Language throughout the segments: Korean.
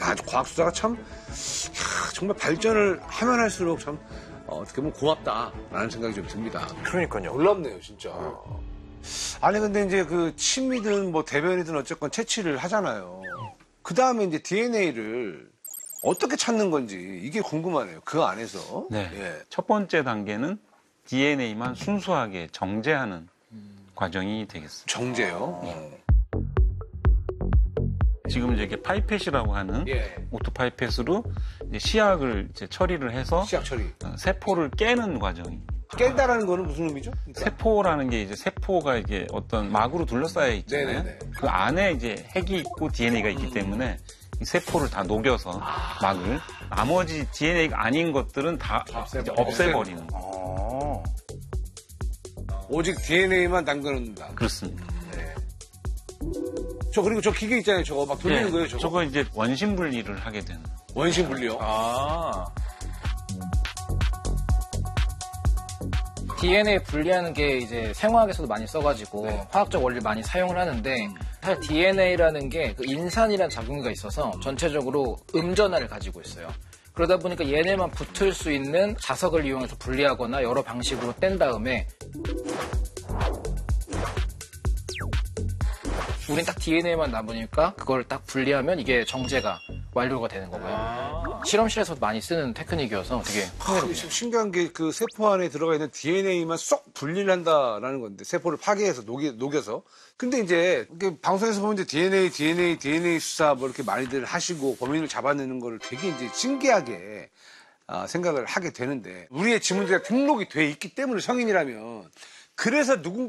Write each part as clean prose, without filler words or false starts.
과학 수사가 참 정말 발전을 하면 할수록 참 어떻게 보면 고맙다라는 생각이 좀 듭니다. 그러니까요. 놀랍네요, 진짜. 아니 근데 이제 그 침이든 뭐 대변이든 어쨌건 채취를 하잖아요. 그 다음에 이제 DNA를 어떻게 찾는 건지 이게 궁금하네요. 그 안에서. 네. 예. 첫 번째 단계는 DNA만 순수하게 정제하는 과정이 되겠습니다. 정제요. 지금 이제 파이펫이라고 하는 예. 오토파이펫으로 이제 시약을 이제 처리를 해서 시약 처리. 세포를 깨는 과정이. 깬다라는 거는 무슨 의미죠? 그러니까. 세포라는 게 이제 세포가 이게 어떤 막으로 둘러싸여 있잖아요. 네네네. 그 안에 이제 핵이 있고 DNA가 있기 때문에 이 세포를 다 녹여서 막을 나머지 DNA가 아닌 것들은 다 이제 없애버리는 거. 오직 DNA만 담그는다. 그렇습니다. 그리고 저 기계 있잖아요. 저거 막 돌리는 예, 거예요. 저거. 저거 이제 원심 분리를 하게 되는. 원심 분리요. DNA 분리하는 게 이제 생화학에서도 많이 써가지고 화학적 원리를 많이 사용을 하는데 사실 DNA라는 게 그 인산이라는 작용기가 있어서 전체적으로 음전하를 가지고 있어요. 그러다 보니까 얘네만 붙을 수 있는 자석을 이용해서 분리하거나 여러 방식으로 뗀 다음에 우린 딱 DNA만 남으니까 그걸 딱 분리하면 이게 정제가 완료가 되는 거고요. 실험실에서도 많이 쓰는 테크닉이어서 되게 흥미롭네요. 신기한 게 그 세포 안에 들어가 있는 DNA만 쏙 분리를 한다라는 건데 세포를 파괴해서 녹여서. 근데 이제 방송에서 보면 이제 DNA 수사 뭐 이렇게 많이들 하시고 범인을 잡아내는 거를 되게 이제 신기하게 생각을 하게 되는데 우리의 지문제가 등록이 돼 있기 때문에 성인이라면 그래서 누구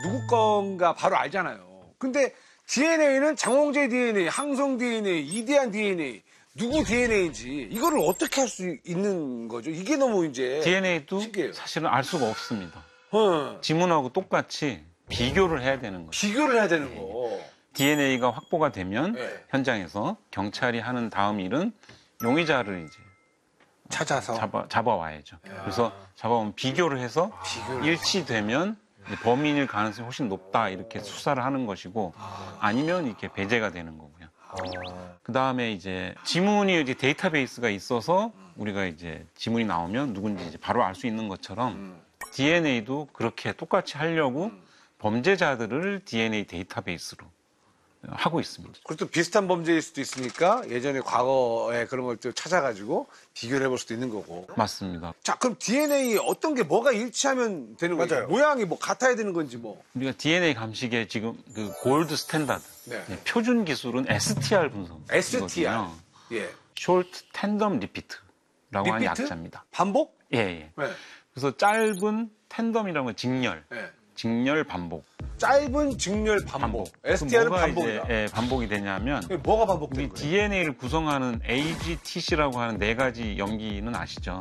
건가 바로 알잖아요. 근데 DNA는 장홍재 DNA, 항성 DNA, 이대한 DNA, 누구 DNA인지 이거를 어떻게 할 수 있는 거죠? 이게 너무 이제 DNA도 신기해요. 사실은 알 수가 없습니다. 어. 지문하고 똑같이 비교를 해야 되는 거죠. 비교를 해야 되는 거. DNA가 확보가 되면 네. 현장에서 경찰이 하는 다음 일은 용의자를 이제 찾아서 잡아와야죠. 그래서 잡아오면 비교를 해서 일치되면 이제 범인일 가능성이 훨씬 높다 이렇게 수사를 하는 것이고 아니면 이렇게 배제가 되는 거고요. 그 다음에 이제 지문이 이제 데이터베이스가 있어서 우리가 이제 지문이 나오면 누군지 이제 바로 알 수 있는 것처럼 DNA도 그렇게 똑같이 하려고 범죄자들을 DNA 데이터베이스로 하고 있습니다. 그리고 또 비슷한 범죄일 수도 있으니까 예전에 과거에 그런 걸 또 찾아가지고 비교를 해볼 수도 있는 거고. 맞습니다. 자, 그럼 DNA 어떤 게 뭐가 일치하면 되는 거죠? 맞아요. 모양이 뭐 같아야 되는 건지 뭐. 우리가 DNA 감식의 지금 그 골드 스탠다드 네. 표준 기술은 STR 분석. STR. 예. Short Tandem Repeat라고 하는 리피트? 약자입니다. 반복? 예, 예. 네. 그래서 짧은 텐덤이라는 건 직렬, 네. 직렬 반복. 짧은 직렬 반복. STR은 뭐가 반복이다. 이제, 예, 반복이 되냐면 이게 뭐가 반복되는 우리 거예요? DNA를 구성하는 AGTC라고 하는 네 가지 염기는 아시죠?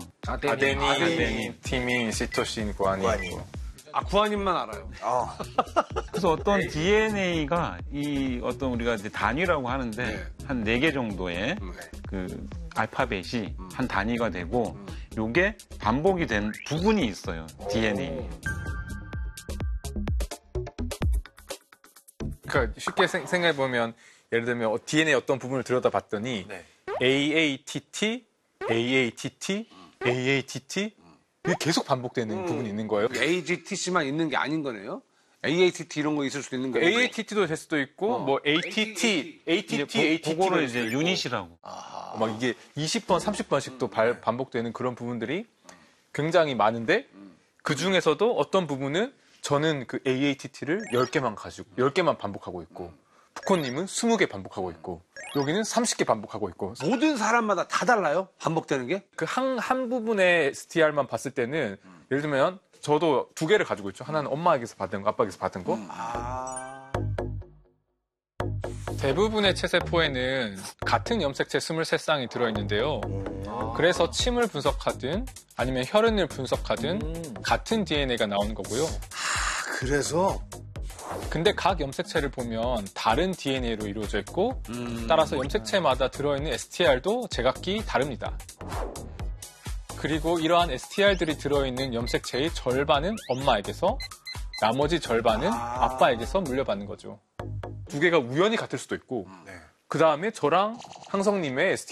아데닌, 티민, 시토신, 구아닌. 구한님만 알아요. 그래서 어떤 DNA가 이 어떤 우리가 이제 단위라고 하는데 네. 한 4개 정도의 그 알파벳이 한 단위가 되고 요게 반복이 된 부분이 있어요. DNA. 그러니까 쉽게 생각해보면 예를 들면 DNA 어떤 부분을 들여다봤더니 AATT, AATT, AATT 이게 계속 반복되는 부분이 있는 거예요. AGTC만 있는 게 아닌 거네요. AATT 이런 거 있을 수도 있는 거예요. AATT도 될 수도 있고 뭐 ATT, ATT, 그거를 ATT가 이제 유닛이라고. 막 이게 20번, 30번씩 또 반복되는 그런 부분들이 굉장히 많은데 그 중에서도 어떤 부분은 저는 그 AATT를 10개만 가지고 10개만 반복하고 있고 푸코님은 20개 반복하고 있고 여기는 30개 반복하고 있고 모든 사람마다 다 달라요? 반복되는 게? 그 한 부분의 STR만 봤을 때는 예를 들면 저도 2개를 가지고 있죠. 하나는 엄마에게서 받은 거, 아빠에게서 받은 거. 대부분의 체세포에는 같은 염색체 23쌍이 들어있는데요. 그래서 침을 분석하든 아니면 혈흔을 분석하든 같은 DNA가 나오는 거고요. 그래서? 근데 각 염색체를 보면 다른 DNA로 이루어져 있고 따라서 염색체마다 들어있는 STR도 제각기 다릅니다. 그리고 이러한 STR들이 들어있는 염색체의 절반은 엄마에게서 나머지 절반은 아빠에게서 물려받는 거죠. 2개가 우연히 같을 수도 있고 그 다음에 저랑 항성님의